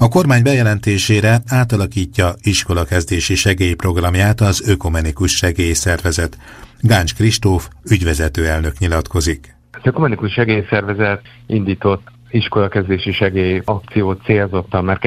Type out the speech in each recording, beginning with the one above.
A kormány bejelentésére átalakítja iskolakezdési segélyprogramját az Ökumenikus Segélyszervezet. Gáncs Kristóf, ügyvezető elnök nyilatkozik. Az Ökumenikus Segélyszervezet indított iskolakezdési segély akciót célzottan már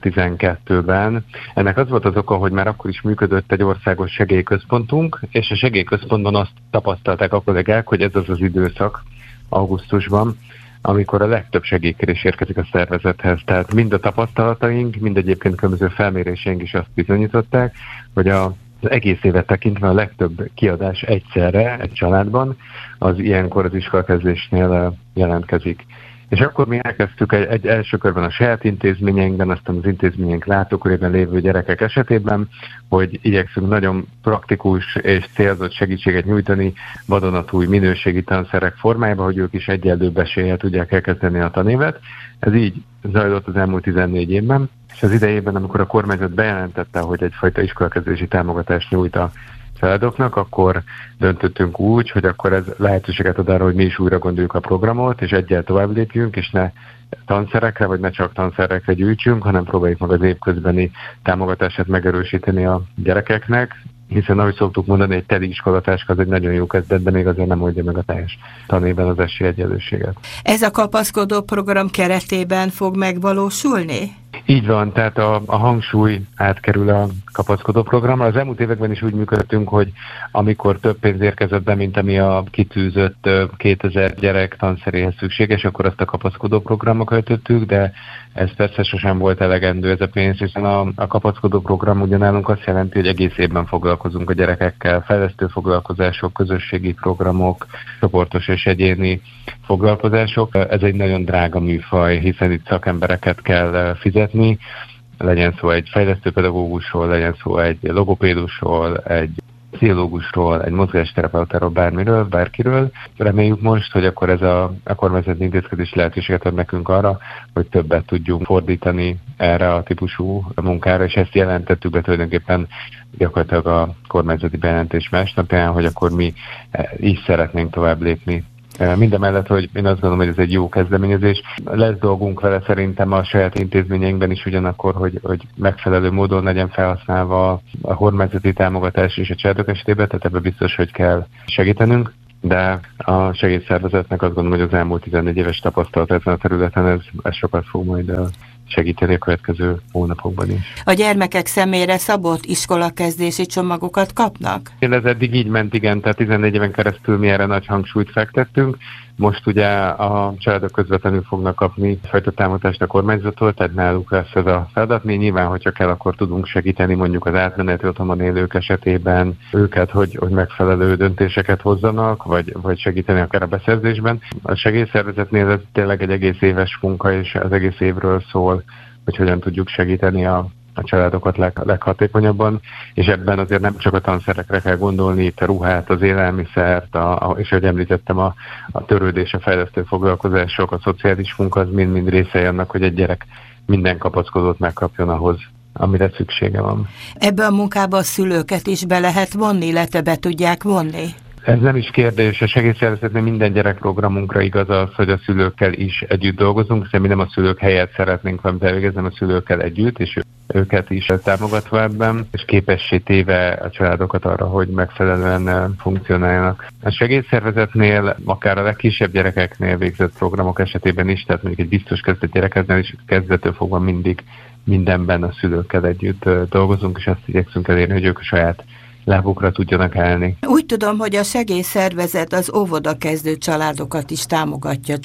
2012-ben. Ennek az volt az oka, hogy már akkor is működött egy országos segélyközpontunk, és a segélyközpontban azt tapasztalták a kollégák, hogy ez az az időszak augusztusban, amikor a legtöbb segélykérés érkezik a szervezethez. Tehát mind a tapasztalataink, mind egyébként különböző felméréseink is azt bizonyították, hogy az egész évet tekintve a legtöbb kiadás egyszerre egy családban az ilyenkor az iskolakezdésnél jelentkezik. És akkor mi elkezdtük egy első körben a saját intézményeinkben, aztán az intézményeink látókörében lévő gyerekek esetében, hogy igyekszünk nagyon praktikus és célzott segítséget nyújtani vadonatúj minőségi tanszerek formájában, hogy ők is egyenlőbb eséllyel tudják elkezdeni a tanévet. Ez így zajlott az elmúlt 14 évben, és az idejében, amikor a kormányzat bejelentette, hogy egyfajta iskolakezdési támogatást nyújt a családoknak, akkor döntöttünk úgy, hogy akkor ez lehetőséget ad arra, hogy mi is újra gondoljuk a programot, és egyel tovább lépjünk, és ne tanszerekre, vagy ne csak tanszerekre gyűjtsünk, hanem próbáljuk meg az évközbeni támogatását megerősíteni a gyerekeknek, hiszen ahogy szoktuk mondani, egy teli iskolatáska az egy nagyon jó kezdet, de még azért nem oldja meg a teljes tanévben az esélyegyenlőséget. Ez a kapaszkodó program keretében fog megvalósulni? Így van, tehát a hangsúly átkerül a kapaszkodó programra. Az elmúlt években is úgy működtünk, hogy amikor több pénz érkezett be, mint ami a kitűzött 2000 gyerek tanszeréhez szükséges, akkor azt a kapaszkodó programra költöttük, de ez persze sosem volt elegendő ez a pénz, hiszen a kapaszkodó program ugyanálunk azt jelenti, hogy egész évben foglalkozunk a gyerekekkel, fejlesztő foglalkozások, közösségi programok, csoportos és egyéni foglalkozások. Ez egy nagyon drága műfaj, hiszen itt szakembereket kell fizetni, legyen szó egy fejlesztőpedagógusról, legyen szó egy logopédusról, egy pszichológusról, egy mozgásterapeutáról, bárkiről. Reméljük most, hogy akkor ez a kormányzati intézkedés lehetőséget ad nekünk arra, hogy többet tudjunk fordítani erre a típusú munkára, és ezt jelentettük be tulajdonképpen gyakorlatilag a kormányzati bejelentés másnapján, hogy akkor mi is szeretnénk tovább lépni. Mindemellett, hogy én azt gondolom, hogy ez egy jó kezdeményezés. Lesz dolgunk vele szerintem a saját intézményeinkben is ugyanakkor, hogy megfelelő módon legyen felhasználva a kormányzati támogatás és a családok esetében, tehát ebben biztos, hogy kell segítenünk. De a segélyszervezetnek azt gondolom, hogy az elmúlt 14 éves tapasztalat ezen a területen ez sokat fog majd segíteni a következő hónapokban is. A gyermekek személyre szabott iskolakezdési csomagokat kapnak? Ez eddig így ment, igen, tehát 14 éven keresztül mi erre nagy hangsúlyt fektettünk. Most ugye a családok közvetlenül fognak kapni fajta támogatást a kormányzattól, tehát náluk lesz ez a feladat. Mi nyilván, hogyha kell, akkor tudunk segíteni mondjuk az átmeneti otthonban élők esetében őket, hogy megfelelő döntéseket hozzanak, vagy segíteni akár a beszerzésben. A segélyszervezetnél ez tényleg egy egész éves munka, és az egész évről szól, hogy hogyan tudjuk segíteni a családokat leghatékonyabban, és ebben azért nem csak a tanszerekre kell gondolni, itt a ruhát, az élelmiszert, és ahogy említettem, a törődés, a fejlesztő foglalkozások, a szociális munka, az mind-mind részei annak, hogy egy gyerek minden kapaszkodót megkapjon ahhoz, amire szüksége van. Ebbe a munkába a szülőket is be lehet vonni, illetve be tudják vonni? Ez nem is kérdés, a segélyszervezetnél minden gyerekprogramunkra igaz az, hogy a szülőkkel is együtt dolgozunk, hiszen mi nem a szülők helyett szeretnénk valamit elvégezni, a szülőkkel együtt, és őket is támogatva ebben, és képessé téve a családokat arra, hogy megfelelően funkcionáljanak. A segélyszervezetnél, akár a legkisebb gyerekeknél végzett programok esetében is, tehát mondjuk egy biztos kezdett gyerekeknél is kezdettől fogva mindig mindenben a szülőkkel együtt dolgozunk, és azt igyekszünk elérni, hogy ők a saját lábukra tudjanak állni. Úgy tudom, hogy a segélyszervezet az óvodakezdő családokat is támogatja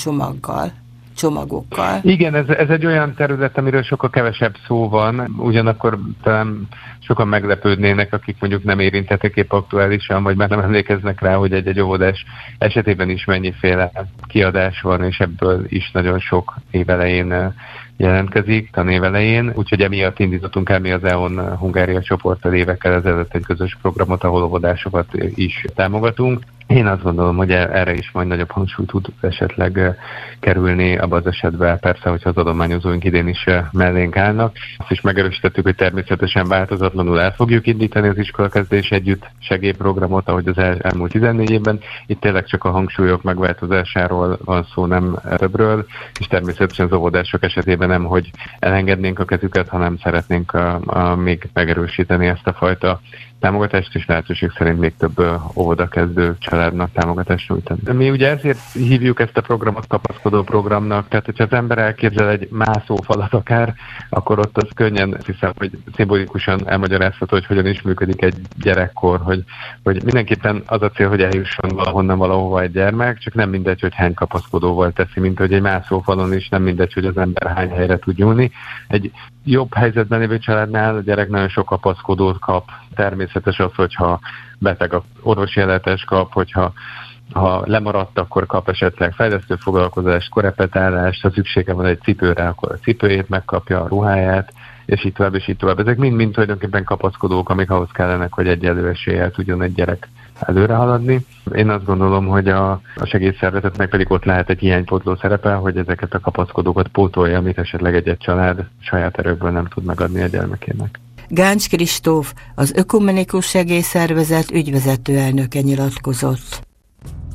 csomagokkal. Igen, ez egy olyan terület, amiről sokkal kevesebb szó van, ugyanakkor talán sokan meglepődnének, akik mondjuk nem érintettek épp aktuálisan, vagy már nem emlékeznek rá, hogy egy óvodás esetében is mennyiféle kiadás van, és ebből is nagyon sok évelején jelentkezik, tanévelején, úgyhogy emiatt indítottunk el mi az EON Hungária csoporttal évekkel ezelőtt egy közös programot, ahol óvodásokat is támogatunk, Én azt gondolom, hogy erre is majd nagyobb hangsúly tud esetleg kerülni abban az esetben, persze, hogyha az adományozóink idén is mellénk állnak. Azt is megerősítettük, hogy természetesen változatlanul el fogjuk indítani az iskolakezdés együtt segélyprogramot, ahogy az elmúlt 14 évben. Itt tényleg csak a hangsúlyok megváltozásáról van szó, nem többről, és természetesen az óvodások esetében nem, hogy elengednénk a kezüket, hanem szeretnénk még megerősíteni ezt a fajta támogatást, és lehetőség szerint még több óvodakezdő családnak támogatást nyújtani. Mi ugye ezért hívjuk ezt a programot kapaszkodó programnak, tehát hogyha az ember elképzel egy mászófalat akár, akkor ott az könnyen, hiszem, hogy szimbolikusan elmagyarázható, hogy hogyan is működik egy gyerekkor, hogy mindenképpen az a cél, hogy eljusson valahonnan valahova egy gyermek, csak nem mindegy, hogy hány kapaszkodóval teszi, mint hogy egy mászófalon is nem mindegy, hogy az ember hány helyre tud nyúlni. Egy jobb helyzetben lévő családnál a gyerek nagyon sok kapaszkodót kap. Természetes az, hogyha beteg a orvosi ellátás kap, hogyha lemaradt, akkor kap esetleg fejlesztő foglalkozást, korepetálást, ha szüksége van egy cipőre, akkor a cipőjét megkapja, a ruháját, és így tovább, és így tovább. Ezek mind tulajdonképpen kapaszkodók, amik ahhoz kellenek, hogy egyenlő eséllyel tudjon egy gyerek előre haladni. Én azt gondolom, hogy a segélyszervezetnek pedig ott lehet egy hiánypótló szerepe, hogy ezeket a kapaszkodókat pótolja, amit esetleg egy család saját erőből nem tud megadni a gyermekének. Gáncs Kristóf, az Ökumenikus Segélyszervezet ügyvezető elnöke nyilatkozott.